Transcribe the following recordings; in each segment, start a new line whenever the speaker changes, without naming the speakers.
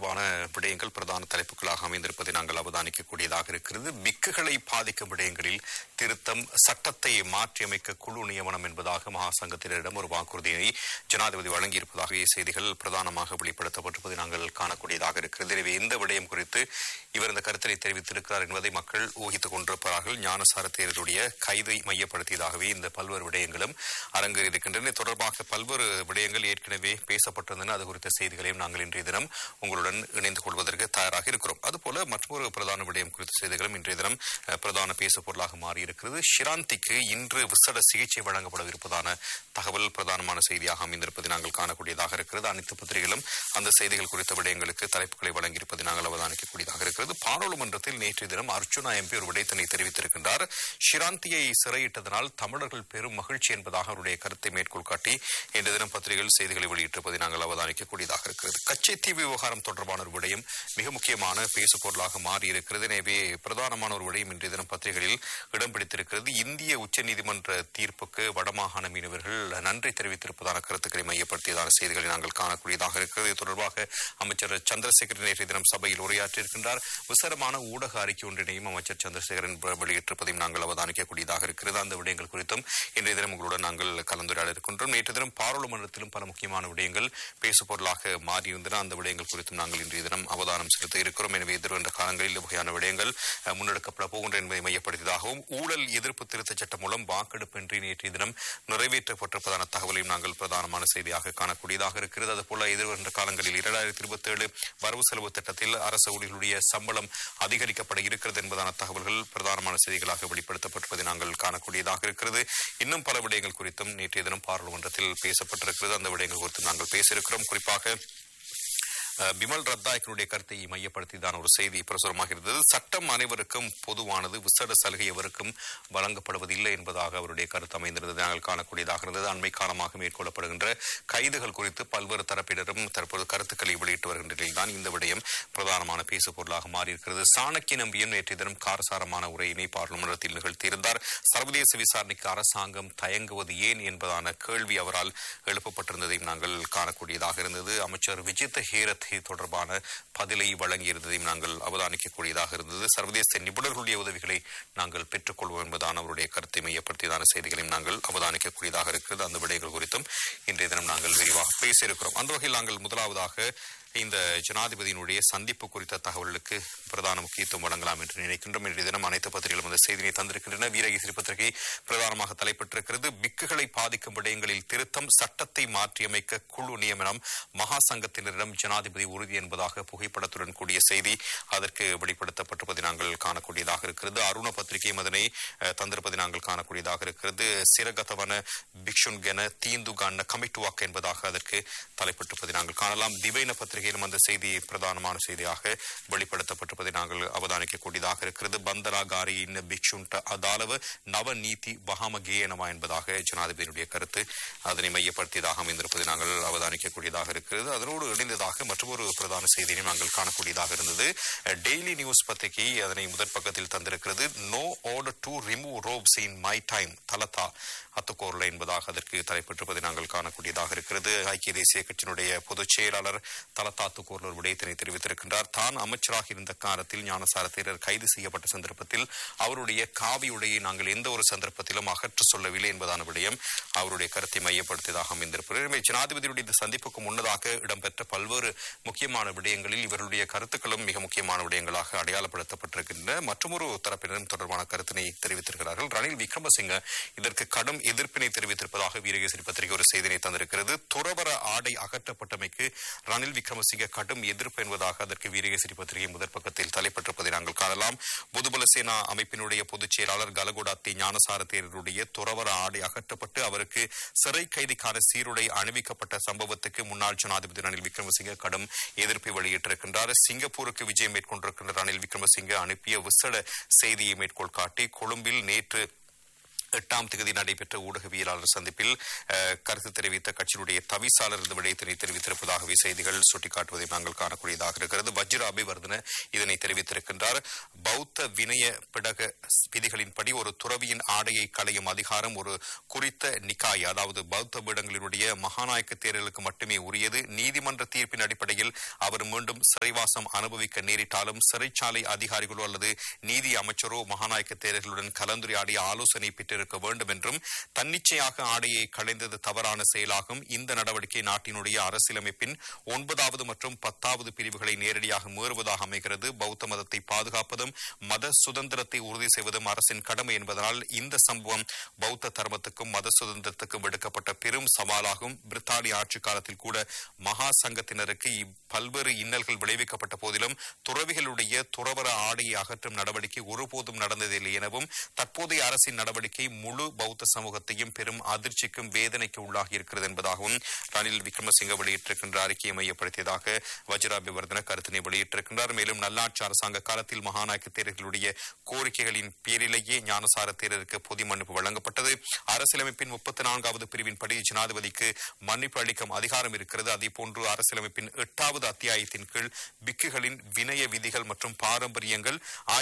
தொடர்பான விடயங்கள் பிரதான தலைப்புகளாக அமைந்திருப்பதை நாங்கள் அவதானிக்கக்கூடியதாக இருக்கிறது. பிக்குகளை பாதிக்கும் விடயங்களில் திருத்தம், சட்டத்தை மாற்றியமைக்க குழு நியமனம் என்பதாக மகாசங்கத்தினரிடம் ஒரு வாக்குறுதியை ஜனாதிபதி வழங்கியிருப்பதாக செய்திகள் பிரதானமாக வெளிப்படுத்தப்பட்டிருப்பதை நாங்கள் காணக்கூடியதாக இருக்கிறது. எனவே இந்த விடயம் குறித்து இவர் இந்த கருத்தினை தெரிவித்திருக்கிறார் என்பதை மக்கள் ஊகித்துக் கொண்டிருப்பார்கள். ஞானசார தேரருடைய கைதை மையப்படுத்தியதாகவே இந்த பல்வேறு விடயங்களும் அரங்கேறியிருக்கின்றன. தொடர்பாக பல்வேறு விடயங்கள் ஏற்கனவே பேசப்பட்டிருந்தன. அது குறித்த செய்திகளையும் நாங்கள் இன்றைய தினம் உங்களுடன் இணைந்து கொள்வதற்கு தயாராக இருக்கிறோம். அதுபோல மற்றொரு பிரதான விடயம் குறித்த செய்திகளும் இன்றைய தினம் பிரதான பேசு பொருளாக மாறியிருக்கிறது. ஷிராந்திக்கு இன்று விசேட சிகிச்சை வழங்கப்படவிருப்பதான தகவல் பிரதானமான செய்தியாக அமைந்திருப்பதை நாங்கள் காணக்கூடியதாக இருக்கிறது. அனைத்து பத்திரிகைகளும் அந்த செய்திகள் குறித்த விடயங்களுக்கு தலைப்புகளை வழங்கியிருப்பதை நாங்கள் அவதானிக்கக்கூடியதாக இருக்கிறது. பாராளுமன்றத்தில் நேற்றைய தினம் அர்ச்சுனா எம்பி ஒரு விடயத்தினை தெரிவித்திருக்கின்றார். ஷிராந்தியை சிறையிட்டதனால் தமிழர்கள் பெரும் மகிழ்ச்சி என்பதாக அவருடைய கருத்தை மேற்கோள் காட்டி இன்றைய தினம் பத்திரிகைகள் செய்திகளை வெளியிட்டிருப்பதை நாங்கள் அவதானிக்கக்கூடியதாக இருக்கிறது. கச்சைத்தீவு விவகாரம் தொடர்பான ஒரு விடயம் மிக முக்கியமான பேசு பொருளாக மாறியிருக்கிறது. எனவே பிரதானமான ஒரு விடயம் இன்றைய தினம் பத்திரிகைகளில் இடம் பிடித்திருக்கிறது. இந்திய உச்சநீதிமன்ற தீர்ப்புக்கு வடமாகாண மீனவர்கள் நன்றி தெரிவித்திருப்பதான கருத்துக்களை மையப்படுத்தியதான செய்திகளை நாங்கள் காணக்கூடியதாக இருக்கிறது. இது தொடர்பாக அமைச்சர் சந்திரசேகரன் நேற்றைய தினம் சபையில் உரையாற்றியிருக்கின்றார். விசாரமான ஊடக அறிக்கை ஒன்றினையும் அமைச்சர் சந்திரசேகரன் வெளியிட்டிருப்பதையும் நாங்கள் அவதானிக்கக்கூடியதாக இருக்கிறது. அந்த விடயங்கள் குறித்தும் இன்றைய தினம் உங்களுடன் நாங்கள் கலந்துரையாட இருக்கின்றோம். நேற்று தினம் பாராளுமன்றத்திலும் பல முக்கியமான விடயங்கள் பேசு பொருளாக மாறியிருந்தன. அந்த விடயங்கள் குறித்தும் நாங்கள் இன்றைய தினம் அவதானம் செலுத்த இருக்கிறோம். எனவே எதிர்வந்த காலங்களில் வகையான விடயங்கள் முன்னெடுக்கப்பட போகின்ற என்பதை மையப்படுத்தியதாகவும் ஊழல் எதிர்ப்பு திருத்த சட்டம் மூலம் வாக்கெடுப்பின்றி நேற்றைய தினம் நிறைவேற்றப்பட்டிருப்பதான தகவலையும் நாங்கள் பிரதானமான செய்தியாக காணக்கூடியதாக இருக்கிறது. அதுபோல எதிர்வந்த காலங்களில் 2027 வரவு செலவு திட்டத்தில் அரசு ஊழியர்களுடைய சம்பளம் அதிகரிக்கப்பட இருக்கிறது என்பதான தகவல்கள் பிரதானமான செய்திகளாக வெளிப்படுத்தப்பட்டிருப்பதை நாங்கள் காணக்கூடியதாக இருக்கிறது. இன்னும் பல விடயங்கள் குறித்தும் நேற்றைய தினம் பாராளுமன்றத்தில் பேசப்பட்டிருக்கிறது. அந்த விடயங்கள் குறித்து நாங்கள் பேச இருக்கிறோம். குறிப்பாக பிமல் ரத்தாயக்கனுடைய கருத்தை மையப்படுத்திதான் ஒரு செய்தி பிரசுரமாக இருந்தது. சட்டம் அனைவருக்கும் பொதுவானது, விசேட சலுகை எவருக்கும் வழங்கப்படுவதில்லை என்பதாக அவருடைய கருத்து அமைந்திருந்தது நாங்கள் காணக்கூடியதாக இருந்தது. அண்மை காலமாக மேற்கொள்ளப்படுகின்ற கைதுகள் குறித்து பல்வேறு தரப்பினரும் தற்போது கருத்துக்களை வெளியிட்டு வருகின்ற நிலையில்தான் இந்த விடயம் பிரதானமான பேசு பொருளாக மாறியிருக்கிறது. சாணக்கிய நம்பியும் நேற்றைய தினம் காரசாரமான உரையினை பாராளுமன்றத்தில் நிகழ்த்தியிருந்தார். சர்வதேச விசாரணைக்கு அரசாங்கம் தயங்குவது ஏன் என்பதான கேள்வி அவரால் எழுப்பப்பட்டிருந்ததையும் நாங்கள் காணக்கூடியதாக இருந்தது. அமைச்சர் விஜித் ஹேரத் தொடர்பான பதிலை வழங்கியிருந்ததையும் நாங்கள் அவதானிக்கக்கூடியதாக இருந்தது. சர்வதேச நிபுணர்களுடைய உதவிகளை நாங்கள் பெற்றுக்கொள்வோம் என்பதான அவருடைய கருத்தை மையப்படுத்தியதான செய்திகளையும் நாங்கள் அவதானிக்கக்கூடியதாக இருக்கிறது. அந்த விடயங்கள் குறித்தும் இன்றைய தினம் நாங்கள் விரிவாக பேசியிருக்கிறோம். அந்த வகையில் நாங்கள் முதலாவதாக இந்த ஜனாதிபதியினுடைய சந்திப்பு குறித்த தகவல்களுக்கு பிரதான முக்கியத்துவம் வழங்கலாம் என்று நினைக்கின்றோம். இன்றைய தினம் அனைத்து பத்திரிகைகளும் அந்த செய்தியை தந்திருக்கின்றன. வீரகேசரி பத்திரிகை பிரதானமாக தலைப்பட்டிருக்கிறது. பிக்குகளை பாதிக்கும் விடயங்களில் திருத்தம், சட்டத்தை மாற்றியமைக்க குழு நியமனம், மகாசங்கத்தினரிடம் ஜனாதிபதி உறுதி என்பதாக புகைப்படத்துடன் கூடிய செய்தி அதற்கு வெளிப்படுத்தப்பட்டிருப்பதை நாங்கள் காணக்கூடியதாக இருக்கிறது. அருண பத்திரிகையும் அதனை தந்திருப்பதை நாங்கள் காணக்கூடியதாக இருக்கிறது. சிறகத்தவன பிக்ஷுன்கென தீந்துகான கமிட்டுவாக்க என்பதாக அதற்கு தலைப்பட்டிருப்பதை நாங்கள் காணலாம். திவைன பத்திரிகையிலும் அந்த செய்தி பிரதானமான செய்தியாக வெளிப்படுத்தப்பட்டிருப்பதை நாங்கள் அவதானிக்கக்கூடியதாக இருக்கிறது. பந்தராகாரியின் பிக்ஷுன்ட அதாலவ நவநீதி வஹாமகேயனமா என்பதாக ஜனாதிபதியுடைய கருத்து அதனை மையப்படுத்தியதாக அமைந்திருப்பதை நாங்கள் அவதானிக்கக்கூடியதாக இருக்கிறது. அதனோடு இணைந்ததாக மற்றொரு பிரதான செய்தியை நாங்கள் காணக்கூடியதாக இருந்தது. டெய்லி நியூஸ் பத்திரிகை அதனை முதற் பக்கத்தில் தந்திருக்கிறது. No order to remove ropes in my time Dalada அத்துக்கோர்ல என்பதாக அதற்கு தலைப்பட்டிருப்பதை நாங்கள் காணக்கூடியதாக இருக்கிறது. ஐக்கிய தேசிய கட்சியினுடைய பொதுச் செயலாளர் தலதா அத்துக்கோர்ல ஒரு விடயத்தினை தெரிவித்திருக்கின்றார். தான் அமைச்சராக இருந்த காலத்தில் ஞானசார தேரர் கைது செய்யப்பட்ட சந்தர்ப்பத்தில் அவருடைய காவி உடையை நாங்கள் எந்த ஒரு சந்தர்ப்பத்திலும் அகற்ற சொல்லவில்லை என்பதான விடயம் அவருடைய கருத்தை மையப்படுத்தியதாக அமைந்திருக்கிறது. ஜனாதிபதியுடைய இந்த சந்திப்புக்கு முன்னதாக இடம்பெற்ற பல்வேறு முக்கியமான விடயங்களில் இவருடைய கருத்துக்களும் மிக முக்கியமான விடயங்களாக அடையாளப்படுத்தப்பட்டிருக்கின்றன. மற்றொரு தரப்பினரும் தொடர்பான கருத்தினை தெரிவித்திருக்கிறார்கள். ரணில் விக்ரமசிங்க இதற்கு கடும் எதிர்ப்பினை தெரிவித்திருப்பதாக வீரகேசரி பத்திரிகை ஒரு செய்தியை தந்திருக்கிறது. துறவர ஆடை அகற்றப்பட்டமைக்கு ரணில் விக்ரமசிங்க கடும் எதிர்ப்பு என்பதாக அதற்கு வீரகேசரி பத்திரிகை முதற் பக்கத்தில் தலைப்பட்டிருப்பதை நாங்கள் காணலாம். பொதுபல சேனா அமைப்பினுடைய பொதுச் செயலாளர் கலகுடாத்தி ஞானசார தேரருடைய துறவர ஆடை அகற்றப்பட்டு அவருக்கு சிறை கைதிக்கான சீருடை அணிவிக்கப்பட்ட சம்பவத்துக்கு முன்னாள் ஜனாதிபதி ரணில் விக்ரமசிங்க கடும் எதிர்ப்பை வெளியிட்டிருக்கின்றார். சிங்கப்பூருக்கு விஜயம் மேற்கொண்டிருக்கின்ற ரணில் விக்ரமசிங்க அனுப்பிய விசேட செய்தியை மேற்கோள் காட்டி கொழும்பில் நேற்று 8ஆம் தேதி நடைபெற்ற ஊடகவியலாளர் சந்திப்பில் கருத்து தெரிவித்த கட்சியினுடைய தவிசாளர் இந்த விடயத்தினை தெரிவித்திருப்பதாகவே செய்திகள் சுட்டிக்காட்டுவதை நாங்கள் காணக்கூடியதாக இருக்கிறது. வஜ்ர அபிவர்தன இதனை தெரிவித்திருக்கின்றார். பௌத்த வினய பிடக விதிகளின்படி ஒரு துறவியின் ஆடையை களையும் அதிகாரம் ஒரு குறித்த நிகாய், அதாவது பௌத்த பீடங்களினுடைய மகாநாயக்க தேரர்களுக்கு மட்டுமே உரியது. நீதிமன்ற தீர்ப்பின் அடிப்படையில் அவர் மீண்டும் சிறைவாசம் அனுபவிக்க நேரிட்டாலும் சிறைச்சாலை அதிகாரிகளோ அல்லது நீதி அமைச்சரோ மகாநாயக்க தேரர்களுடன் கலந்துரையாடி ஆலோசனை பெற்று இருக்க வேண்டும் என்றும் தன்னிச்சையாக ஆடையை களைந்தது தவறான செயலாகும். இந்த நடவடிக்கை நாட்டினுடைய அரசியலமைப்பின் 9வது மற்றும் 10வது பிரிவுகளை நேரடியாக மீறுவதாக அமைகிறது. பௌத்த மதத்தை பாதுகாப்பதும் மத சுதந்திரத்தை உறுதி செய்வதும் அரசின் கடமை என்பதனால் இந்த சம்பவம் பௌத்த தர்மத்துக்கும் மத சுதந்திரத்துக்கும் விடுக்கப்பட்ட பெரும் சவாலாகும். பிரித்தானிய ஆட்சி காலத்தில் கூட மகா சங்கத்தினருக்கு பல்வேறு இன்னல்கள் விளைவிக்கப்பட்ட போதிலும் துறவிகளுடைய துறவர ஆடையை அகற்றும் நடவடிக்கை ஒருபோதும் நடந்ததில்லை எனவும் தற்போதைய அரசின் நடவடிக்கை முழு பௌத்த சமூகத்தையும் பெரும் அதிர்ச்சிக்கும் வேதனைக்கு உள்ளாகி இருக்கிறது என்பதாகவும் ரணில் விக்ரமசிங்க வெளியிட்டிருக்கின்ற அறிக்கையை மையப்படுத்தியதாக வஜ்ராபிவர்தன கருத்தினை வெளியிட்டிருக்கின்றார். மேலும் நல்லாட்சி அரசாங்க காலத்தில் மகாநாயக்க தேரர்களுடைய கோரிக்கைகளின் பேரிலேயே ஞானசார தேரருக்கு பொது மன்னிப்பு வழங்கப்பட்டது. அரசியலமைப்பின் 34வது பிரிவின்படி ஜனாதிபதிக்கு மன்னிப்பு அளிக்கும் அதிகாரம் இருக்கிறது. அதேபோன்று அரசியலமைப்பின் 8வது அத்தியாயத்தின் கீழ் பிக்குகளின் வினய விதிகள் மற்றும் பாரம்பரியங்கள்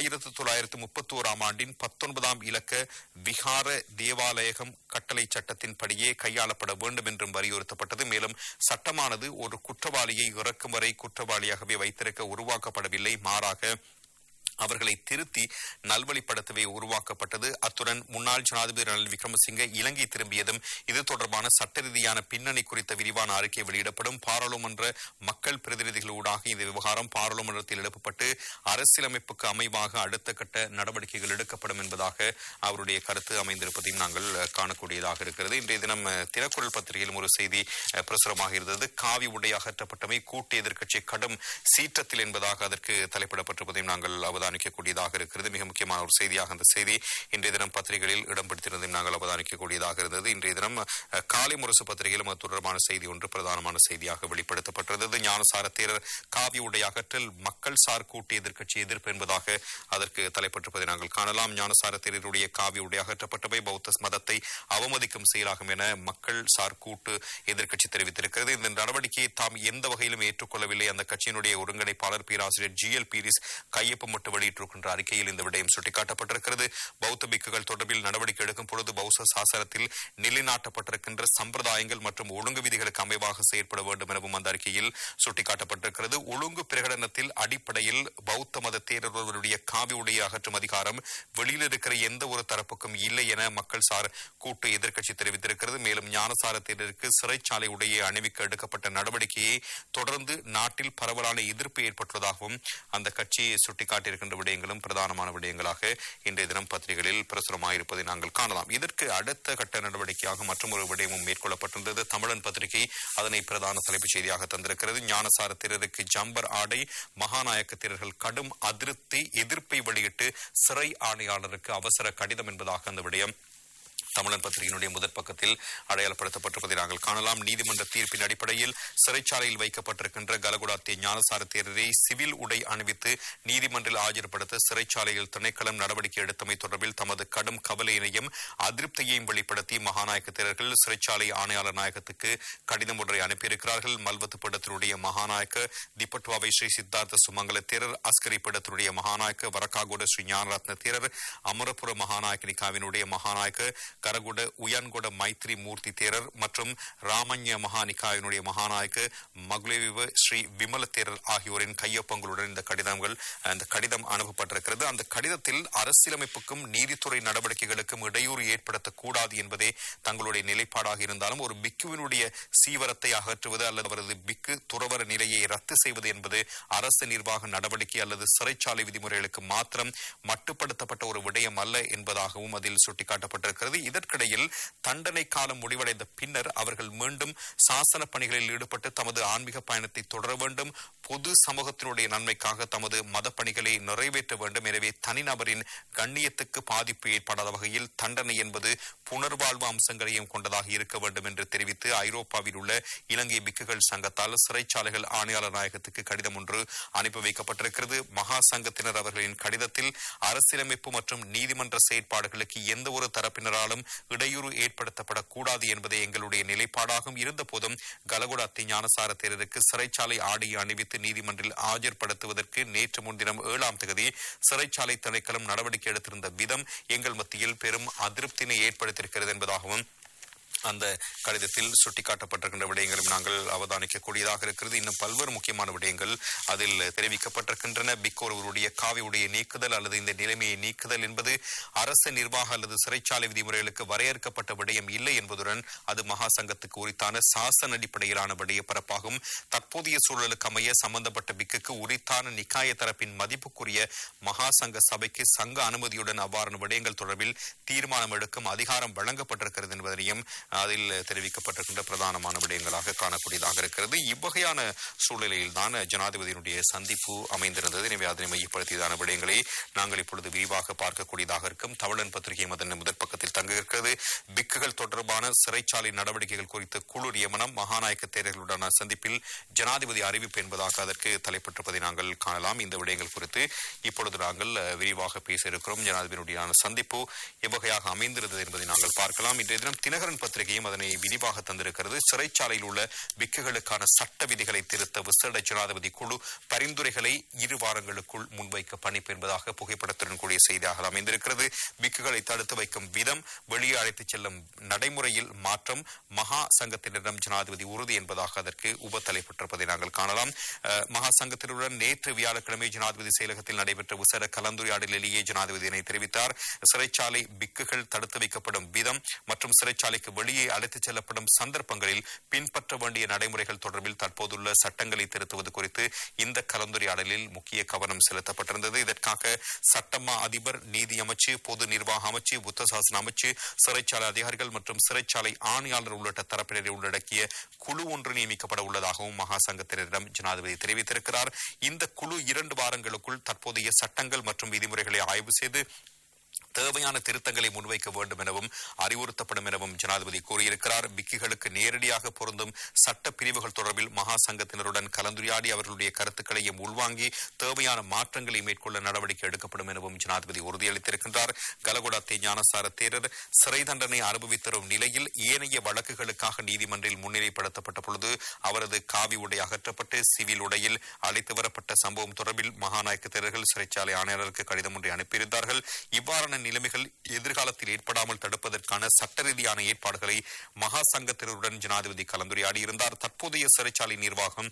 1931ஆம் ஆண்டின் 19ஆம் இலக்க விகார தேவாலயகம் கட்டளை சட்டத்தின்படியே கையாளப்பட வேண்டும் என்றும் வலியுறுத்தப்பட்டது. மேலும் சட்டமானது ஒரு குற்றவாளியை இறக்கும் வரை குற்றவாளியாகவே வைத்திருக்க உருவாக்கப்படவில்லை, மாறாக அவர்களை திருத்தி நல்வழிப்படுத்தவே உருவாக்கப்பட்டது. அத்துடன் முன்னாள் ஜனாதிபதி ரணில் விக்ரமசிங்கே இலங்கை திரும்பியதும் இது தொடர்பான சட்ட ரீதியான பின்னணி குறித்த விரிவான அறிக்கை வெளியிடப்படும். பாராளுமன்ற மக்கள் பிரதிநிதிகளூடாக இந்த விவகாரம் பாராளுமன்றத்தில் எழுப்பப்பட்டு அரசியலமைப்புக்கு அமைவாக அடுத்த கட்ட நடவடிக்கைகள் எடுக்கப்படும் என்பதாக அவருடைய கருத்து அமைந்திருப்பதையும் நாங்கள் காணக்கூடியதாக இருக்கிறது. இன்றைய தினம் தினக்குரல் பத்திரிகையிலும் ஒரு செய்தி பிரசுரமாக இருந்தது. காவி உடை அகற்றப்பட்டமை கூட்டு எதிர்க்கட்சி கடும் சீற்றத்தில் என்பதாக அதற்கு தலைப்பிடப்பட்டிருப்பதையும் நாங்கள் அவதானிக்கக்கூடியதாக இருக்கிறது. மிக முக்கியமான ஒரு செய்தியாக அந்த செய்தி இன்றைய தினம் பத்திரிகைகளில் இடம்பெடுத்திருந்ததையும் நாங்கள் அவதானிக்கக்கூடியதாக இருந்தது. இன்றைய தினம் காலை முரசு பத்திரிகையிலும் அது தொடர்பான செய்தி ஒன்று பிரதானமான செய்தியாக வெளிப்படுத்தப்பட்டிருந்தது. ஞானசார தேரர் காவி உடை அகற்றல் மக்கள் சார் கூட்டு எதிர்க்கட்சி எதிர்ப்பு என்பதாக அதற்கு தலைப்பட்டிருப்பதை நாங்கள் காணலாம். ஞானசார தேரருடைய காவி உடை அகற்றப்பட்டவை பௌத்த மதத்தை அவமதிக்கும் செயலாகும் என மக்கள் சார் கூட்டு எதிர்க்கட்சி தெரிவித்திருக்கிறது. இந்த நடவடிக்கையை தாம் எந்த வகையிலும் ஏற்றுக்கொள்ளவில்லை. அந்த கட்சியினுடைய ஒருங்கிணைப்பாளர் பேராசிரியர் GL பீரிஸ் கையொப்பம் வெளியிட்டிருக்கின்ற அறிக்கையில் இந்த விடயம் சுட்டிக்காட்டப்பட்டிருக்கிறது. பௌத்த பிக்குகள் தொடர்பில் நடவடிக்கை எடுக்கும் பொழுது பௌத்த சாசனத்தில் நிலைநாட்டப்பட்டிருக்கின்ற சம்பிரதாயங்கள் மற்றும் ஒழுங்கு விதிகளுக்கு அமைவாக செயற்பட வேண்டும் எனவும் அந்த அறிக்கையில் சுட்டிக்காட்டப்பட்டிருக்கிறது. ஒழுங்கு பிரகடனத்தில் அடிப்படையில் பௌத்த மத தேரர்களுடைய காவி உடைய அகற்றும் அதிகாரம் வெளியில் இருக்கிற எந்த ஒரு தரப்புக்கும் இல்லை என மக்கள் சார் கூட்டு எதிர்க்கட்சி தெரிவித்திருக்கிறது. மேலும் ஞானசார தேரருக்கு சிறைச்சாலை உடையை அணிவிக்க எடுக்கப்பட்ட நடவடிக்கையை தொடர்ந்து நாட்டில் பரவலான எதிர்ப்பு ஏற்பட்டுள்ளதாகவும் அந்த கட்சி சுட்டிக்காட்டி இருக்கின்ற விடயங்களும் பிரதானமான விடயங்களாக இன்றைய தினம் பத்திரிகைகளில் பிரசுரமாயிருப்பதை நாங்கள் காணலாம். இதற்கு அடுத்த கட்ட நடவடிக்கையாக மற்றொரு விடயமும் மேற்கொள்ளப்பட்டிருந்தது. தமிழன் பத்திரிகை அதனை பிரதான தலைப்புச் செய்தியாக தந்திருக்கிறது. ஞானசார தேரருக்கு ஜம்பர் ஆடை மகாநாயக்க தேரர்கள் கடும் அதிருப்தி எதிர்ப்பை வெளியிட்டு சிறை ஆணையாளருக்கு அவசர கடிதம் என்பதாக அந்த விடயம் தமிழன் பத்திரிகையினுடைய முதற் பக்கத்தில் அடையாளப்படுத்தப்பட்டிருப்பதை நாங்கள் காணலாம். நீதிமன்ற தீர்ப்பின் அடிப்படையில் சிறைச்சாலையில் வைக்கப்பட்டிருக்கின்ற கலகுடாத்திய ஞானசார தேரரை சிவில் உடை அணிவித்து நீதிமன்றில் ஆஜர்படுத்த சிறைச்சாலையில் திணைக்களம் நடவடிக்கை எடுத்தமை தொடர்பில் தமது கடும் கவலையினையும் அதிருப்தியையும் வெளிப்படுத்தி மகாநாயக்க தேரர்கள் சிறைச்சாலை ஆணையாளர் நாயகத்துக்கு கடிதம் ஒன்றை அனுப்பியிருக்கிறார்கள். மல்வத்து பீடத்தினுடைய மகாநாயக்க திப்பட்டுவாவை ஸ்ரீ சித்தார்த்த சுமங்கல தேரர், அஸ்கரி பீடத்தினுடைய மகாநாயக்க வரக்காகோட ஸ்ரீ ஞானரத்ன தேரர், அமரபுர மகாநாயக்க நிகாவினுடைய மகாநாயக்க கரகுட உயன்கொட மைத்ரி மூர்த்தி தேரர் மற்றும் ராமஞ மகாநிகாயினுடைய மகாநாயக்க மகுலேவிவ ஸ்ரீ விமல தேரர் ஆகியோரின் கையொப்பங்களுடன் இந்த கடிதம் அனுப்பப்பட்டிருக்கிறது. அந்த கடிதத்தில் அரசியலமைப்புக்கும் நீதித்துறை நடவடிக்கைகளுக்கும் இடையூறு ஏற்படுத்தக்கூடாது என்பதே தங்களுடைய நிலைப்பாடாக இருந்தாலும் ஒரு பிக்குவினுடைய சீவரத்தை அகற்றுவது அல்லது அவரது பிக்கு துறவர நிலையை ரத்து செய்வது என்பது அரசு நிர்வாக நடவடிக்கை அல்லது சிறைச்சாலை விதிமுறைகளுக்கு மாத்திரம் மட்டுப்படுத்தப்பட்ட ஒரு விடயம் அல்ல என்பதாகவும் அதில் சுட்டிக்காட்டப்பட்டிருக்கிறது. இதற்கிடையில் தண்டனை காலம் முடிவடைந்த பின்னர் அவர்கள் மீண்டும் சாசன பணிகளில் ஈடுபட்டு தமது ஆன்மீக பயணத்தை தொடர வேண்டும். பொது சமூகத்தினுடைய நன்மைக்காக தமது மத பணிகளை நிறைவேற்ற வேண்டும். எனவே தனிநபரின் கண்ணியத்துக்கு பாதிப்பு ஏற்படாத வகையில் தண்டனை என்பது புனர்வாழ்வு அம்சங்களையும் கொண்டதாக இருக்க வேண்டும் என்று தெரிவித்து ஐரோப்பாவில் உள்ள இலங்கை பிக்குகள் சங்கத்தால் சிறைச்சாலைகள் ஆணையாளர் நாயகத்துக்கு கடிதம் ஒன்று அனுப்பி வைக்கப்பட்டிருக்கிறது. மகா சங்கத்தினர் அவர்களின் கடிதத்தில் அரசியலமைப்பு மற்றும் நீதிமன்ற செயற்பாடுகளுக்கு எந்த ஒரு தரப்பினராலும் மூலம் இடையூறு ஏற்படுத்தப்படக்கூடாது என்பதே எங்களுடைய நிலைப்பாடாகும். இருந்தபோதும் கலகுடா ஞானசார தேரருக்கு சிறைச்சாலை ஆடையை அணிவித்து நீதிமன்றில் ஆஜர்படுத்துவதற்கு நேற்று முன்தினம் 7ஆம் தேதி சிறைச்சாலை திணைக்களம் நடவடிக்கை எடுத்திருந்த விதம் எங்கள் மத்தியில் பெரும் அதிருப்தினை ஏற்படுத்தியிருக்கிறது என்பதாகவும் அந்த கடிதத்தில் சுட்டிக்காட்டப்பட்டிருக்கின்ற விடயங்களும் நாங்கள் அவதானிக்கக்கூடியதாக இருக்கிறது. இன்னும் பல்வேறு முக்கியமான விடயங்கள் அதில் தெரிவிக்கப்பட்டிருக்கின்றன. பிக் ஒருவருடைய காவி உடைய நீக்குதல் அல்லது இந்த நிலைமையை நீக்குதல் என்பது அரசு நிர்வாக அல்லது சிறைச்சாலை விதிமுறைகளுக்கு வரையறுக்கப்பட்ட விடயம் இல்லை என்பதுடன் அது மகா சங்கத்துக்கு உரித்தான சாசன அடிப்படையிலான விடய பரப்பாகும். தற்போதைய சூழலுக்கு அமைய சம்பந்தப்பட்ட பிக்குக்கு உரித்தான நிக்காய தரப்பின் மதிப்புக்குரிய மகா சங்க சபைக்கு சங்க அனுமதியுடன் அவ்வாறான விடயங்கள் தொடர்பில் தீர்மானம் எடுக்கும் அதிகாரம் வழங்கப்பட்டிருக்கிறது என்பதையும் அதில் தெரிவிக்கப்பட்டிருக்கின்ற பிரதானமான விடயங்களாக காணக்கூடியதாக இருக்கிறது. இவ்வகையான சூழ்நிலையில் தான் ஜனாதிபதியினுடைய சந்திப்பு அமைந்திருந்தது. எனவே அதனை மையப்படுத்தியதான விடயங்களை நாங்கள் இப்பொழுது விரிவாக பார்க்கக்கூடியதாக இருக்கும். தமிழன் பத்திரிகையும் அதன் முதற் பக்கத்தில் தங்கியிருக்கிறது. பிக்குகள் தொடர்பான சிறைச்சாலை நடவடிக்கைகள் குறித்த குழு நியமனம் மகாநாயக்க தேரர்களுடனான சந்திப்பில் ஜனாதிபதி அறிவிப்பு என்பதாக அதற்கு தலைப்பட்டிருப்பதை நாங்கள் காணலாம். இந்த விடயங்கள் குறித்து இப்பொழுது நாங்கள் விரிவாக பேச இருக்கிறோம். ஜனாதிபதியினுடைய சந்திப்பு எவ்வகையாக அமைந்திருந்தது என்பதை நாங்கள் பார்க்கலாம். இன்றைய தினம் தினகரன் பத்திரிகையும் அதனை விரிவாக தந்திருக்கிறது. சிறைச்சாலையில் உள்ள பிக்குகளுக்கான சட்ட விதிகளை திருத்த விசேட ஜனாதிபதி குழு பரிந்துரைகளை 2 வாரங்களுக்குள் முன்வைக்க பணிப்பு என்பதாக புகைப்படத்துடன் கூடிய செய்தியாக அமைந்திருக்கிறது. பிக்குகளை தடுத்து வைக்கும் விதம், வெளியே அழைத்துச் செல்லும் நடைமுறையில் மாற்றம், மகா சங்கத்தினரிடம் ஜனாதிபதி உறுதி என்பதாக அதற்கு உபத்தலைப்பட்டிருப்பதை நாங்கள் காணலாம். மகா சங்கத்தினருடன் நேற்று வியாழக்கிழமை ஜனாதிபதி செயலகத்தில் நடைபெற்ற விசேட கலந்துரையாடலிலேயே ஜனாதிபதி இதனை தெரிவித்தார். சிறைச்சாலை பிக்குகள் தடுத்து வைக்கப்படும் விதம் மற்றும் சிறைச்சாலைக்கு வெளியே அழைத்துச் செல்லப்படும் சந்தர்ப்பங்களில் பின்பற்ற வேண்டிய நடைமுறைகள் தொடர்பில் தற்போதுள்ள சட்டங்களை திருத்துவது குறித்து இந்த கலந்துரையாடலில் முக்கிய கவனம் செலுத்தப்பட்டிருந்தது. இதற்காக சட்டமா அதிபர், நீதி அமைச்சு, பொது நிர்வாக அமைச்சு, புத்த சாசன அமைச்சு, சிறைச்சாலை அதிகாரிகள் மற்றும் சிறைச்சாலை ஆணையாளர் உள்ளிட்ட தரப்பினரை உள்ளடக்கிய குழு ஒன்று நியமிக்கப்பட உள்ளதாகவும் மகா சங்கத்தினரிடம் ஜனாதிபதி தெரிவித்திருக்கிறார். இந்த குழு 2 வாரங்களுக்குள் தற்போதைய சட்டங்கள் மற்றும் விதிமுறைகளை ஆய்வு செய்து தேவையான திருத்தங்களை முன்வைக்க வேண்டும் எனவும் அறிவுறுத்தப்படும் எனவும் ஜனாதிபதி கூறியிருக்கிறார். பிக்குகளுக்கு நேரடியாக பொருந்தும் சட்ட பிரிவுகள் தொடர்பில் மகா சங்கத்தினருடன் கலந்துரையாடி அவர்களுடைய கருத்துக்களையும் உள்வாங்கி தேவையான மாற்றங்களை மேற்கொள்ள நடவடிக்கை எடுக்கப்படும் எனவும் ஜனாதிபதி உறுதியளித்திருக்கின்றார். கலகுடா ஞானசார தேரர் சிறை தண்டனை அனுபவித்தரும் நிலையில் ஏனைய வழக்குகளுக்காக நீதிமன்றில் முன்னிலைப்படுத்தப்பட்ட பொழுது அவரது காவி உடை அகற்றப்பட்டு சிவில் உடையில் அழைத்து வரப்பட்ட சம்பவம் தொடர்பில் மகாநாயக்க தேரர்கள் சிறைச்சாலை ஆணையாளருக்கு கடிதம் ஒன்றை அனுப்பியிருந்தார்கள். இவ்வாறான நிலைமைகள் எதிர்காலத்தில் ஏற்படாமல் தடுப்பதற்கான சட்ட ரீதியான ஏற்பாடுகளை மகா சங்கத்தினருடன் ஜனாதிபதி கலந்துரையாடியிருந்தார். தற்போதைய சிறைச்சாலை நிர்வாகம்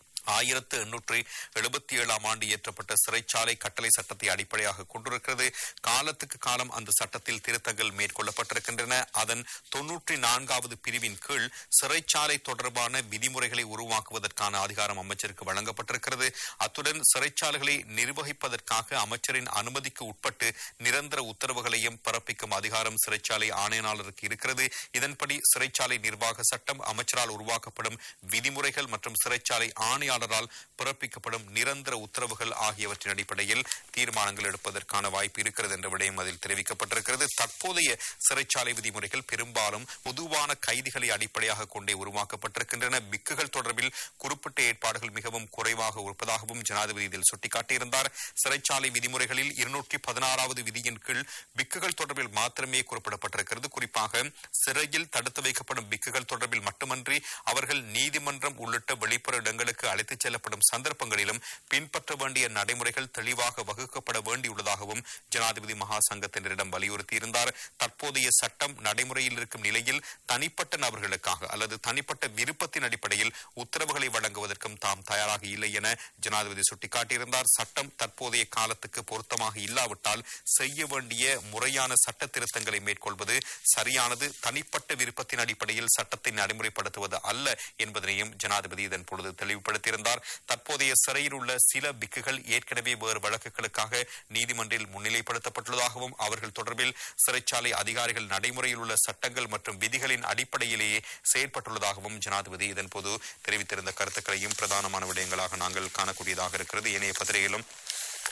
1877ஆம் ஆண்டு இயற்றப்பட்ட சிறைச்சாலை கட்டளை சட்டத்தை அடிப்படையாக கொண்டிருக்கிறது. காலத்துக்கு காலம் அந்த சட்டத்தில் திருத்தங்கள் மேற்கொள்ளப்பட்டிருக்கின்றன. அதன் 94வது பிரிவின் கீழ் சிறைச்சாலை தொடர்பான விதிமுறைகளை உருவாக்குவதற்கான அதிகாரம் அமைச்சருக்கு வழங்கப்பட்டிருக்கிறது. அத்துடன் சிறைச்சாலைகளை நிர்வகிப்பதற்காக அமைச்சரின் அனுமதிக்கு உட்பட்டு நிரந்தர உத்தரவுகளையும் பிறப்பிக்கும் அதிகாரம் சிறைச்சாலை ஆணையாளருக்கு இருக்கிறது. இதன்படி சிறைச்சாலை நிர்வாக சட்டம், அமைச்சரால் உருவாக்கப்படும் விதிமுறைகள் மற்றும் சிறைச்சாலை ஆணையாளரால் பிறப்பிக்கப்படும் நிரந்தர உத்தரவுகள் ஆகியவற்றின் அடிப்படையில் தீர்மானங்கள் எடுப்பதற்கான வாய்ப்பு இருக்கிறது என்ற விடயம் அதில் தெரிவிக்கப்பட்டிருக்கிறது. தற்போதைய சிறைச்சாலை விதிமுறைகள் பெரும்பாலும் பொதுவான கைதிகளை அடிப்படையாக கொண்டே உருவாக்கப்பட்டிருக்கின்றன. பிக்குகள் தொடர்பில் குறிப்பிட்ட ஏற்பாடுகள் மிகவும் குறைவாக இருப்பதாகவும் ஜனாதிபதி இதில் சுட்டிக்காட்டியிருந்தார். சிறைச்சாலை விதிமுறைகளில் 216வது விதியின் கீழ் பிக்குகள் தொடர்பில் மாத்திரமே குறிப்பிடப்பட்டிருக்கிறது. குறிப்பாக சிறையில் தடுத்து வைக்கப்படும் பிக்குகள் தொடர்பில் மட்டுமன்றி அவர்கள் நீதிமன்றம் உள்ளிட்ட வெளிப்புற இடங்களுக்கு அழைத்துச் செல்லப்படும் சந்தர்ப்பங்களிலும் பின்பற்ற வேண்டிய நடைமுறைகள் தெளிவாக வகுக்கப்பட வேண்டியுள்ளதாகவும் ஜனாதிபதி மகா சங்கத்தினரிடம் வலியுறுத்தியிருந்தார். தற்போதைய சட்டம் நடைமுறையில் இருக்கும் நிலையில் தனிப்பட்ட நபர்களுக்காக அல்லது தனிப்பட்ட விருப்பத்தின் அடிப்படையில் உத்தரவுகளை வழங்குவதற்கும் தாம் தயாராக இல்லை என ஜனாதிபதி சுட்டிக்காட்டியிருந்தார். சட்டம் தற்போதைய காலத்துக்கு பொருத்தமாக இல்லாவிட்டால் செய்ய வேண்டிய முறையான சட்ட திருத்தங்களை மேற்கொள்வது சரியானது. தனிப்பட்ட விருப்பத்தின் அடிப்படையில் சட்டத்தை நடைமுறைப்படுத்துவது அல்ல என்பதனையும் ஜனாதிபதி இதன் பொழுது தெளிவுபடுத்தியிருந்தார். தற்போதைய சிறையில் உள்ள சில பிக்குகள் ஏற்கனவே வேறு வழக்குகளுக்காக நீதிமன்றில் முன்னிலைப்படுத்தப்பட்டுள்ளதாகவும் அவர்கள் தொடர்பில் சிறைச்சாலை அதிகாரிகள் நடைமுறையில் உள்ள சட்டங்கள் மற்றும் விதிகளின் அடிப்படையிலேயே செயற்பட்டுள்ளதாகவும் ஜனாதிபதி இதன் போது தெரிவித்திருந்த கருத்துக்களையும் பிரதானமான விடயங்களாக நாங்கள் காணக்கூடியதாக இருக்கிறது. ஏனைய பத்திரிகையிலும்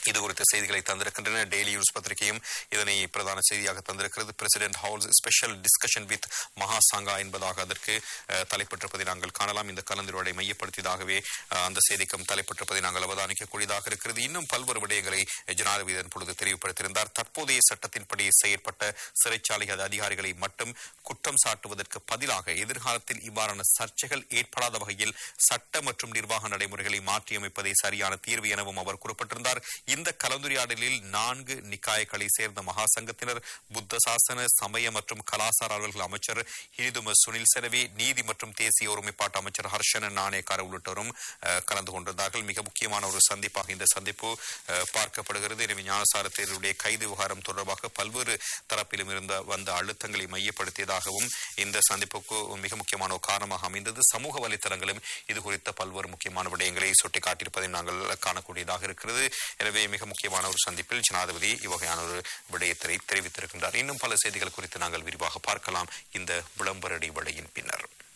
இது குறித்த செய்திகளை தந்திருக்கின்றன. டெய்லி நியூஸ் பத்திரிகையும் இதனை பிரதான செய்தியாக தந்திருக்கிறது. President house special discussion with மகாசங்கா என்பதாக அதற்கு தலைப்பட்டிருப்பதை நாங்கள் காணலாம். இந்த கலந்துரையாடலை மையப்படுத்தியதாகவே அந்த செய்திக்கும் தலைப்பட்டிருப்பதை நாங்கள் அவதானிக்கக்கூடியதாக இருக்கிறது. இன்னும் பல்வேறு விடயங்களை ஜனாதிபதி பொழுது தெரிவுபடுத்தியிருந்தார். தற்போதைய சட்டத்தின்படி செயற்பட்ட சிறைச்சாலை அதிகாரிகளை மட்டும் குற்றம் சாட்டுவதற்கு பதிலாக எதிர்காலத்தில் இவ்வாறான சர்ச்சைகள் ஏற்படாத வகையில் சட்ட மற்றும் நிர்வாக நடைமுறைகளை மாற்றியமைப்பதே சரியான தீர்வு எனவும் அவர் குறிப்பிட்டிருந்தார். இந்த கலந்துரையாடலில் 4 நிக்காயங்களை சேர்ந்த மகாசங்கத்தினர், புத்த சாசன, சமய மற்றும் கலாசார அலுவல்கள் அமைச்சர் ஹிரிதும சுனில் செனவி, நீதி மற்றும் தேசிய ஒருமைப்பாட்டு அமைச்சர் ஹர்ஷன நாணயக்கார உள்ளிட்டோரும் கலந்து கொண்டிருந்தார்கள். மிக முக்கியமான ஒரு சந்திப்பாக இந்த சந்திப்பு பார்க்கப்படுகிறது. எனவே ஞானசார தேர்வுடைய கைது விவகாரம் தொடர்பாக பல்வேறு தரப்பிலும் இருந்த வந்த அழுத்தங்களை மையப்படுத்தியதாகவும் இந்த சந்திப்புக்கு மிக முக்கியமான ஒரு காரணமாக அமைந்தது. சமூக வலைத்தளங்களும் இது குறித்த பல்வேறு முக்கியமான விடயங்களை சுட்டிக்காட்டியிருப்பதை நாங்கள் காணக்கூடியதாக இருக்கிறது. எனவே மிக முக்கியமான ஒரு சந்திப்பில் ஜனாதிபதி இவ்வகையான ஒரு விடயத்தை தெரிவித்திருக்கின்றார். இன்னும் பல செய்திகள் குறித்து நாங்கள் விரிவாக பார்க்கலாம் இந்த விளம்பர இடைவேளையின் பின்னர்.